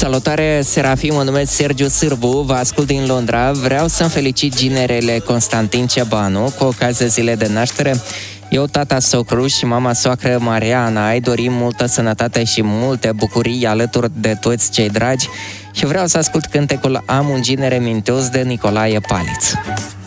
Salutare, Serafim, mă numesc Sergiu Sârbu, vă ascult din Londra. Vreau să-mi felicit ginerele Constantin Ceabanu cu ocazia zilei de naștere. Eu, tata socru și mama soacră Mariana, îi dorim multă sănătate și multe bucurii alături de toți cei dragi și vreau să ascult cântecul Am un ginere minteos de Nicolae Paliț.